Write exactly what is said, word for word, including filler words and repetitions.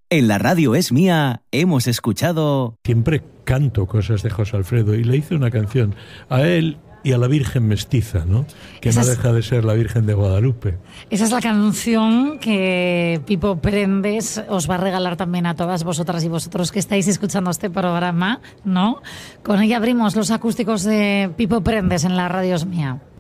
En la radio Es Mía hemos escuchado... Siempre canto cosas de José Alfredo y le hice una canción a él y a la Virgen Mestiza, ¿no? Que esa no es, deja de ser la Virgen de Guadalupe. Esa es la canción que Pipo Prendes os va a regalar también a todas vosotras y vosotros que estáis escuchando este programa, ¿no? Con ella abrimos los acústicos de Pipo Prendes en la radio Es Mía.